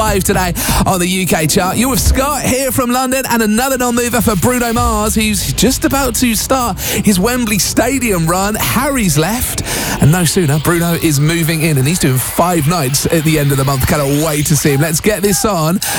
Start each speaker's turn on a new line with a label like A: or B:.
A: 5 today on the UK chart. You're with Scott here from London, and another non-mover for Bruno Mars, who's just about to start his Wembley Stadium run. Harry's left, and no sooner, Bruno is moving in, and he's doing 5 nights at the end of the month. Cannot wait to see him. Let's get this on.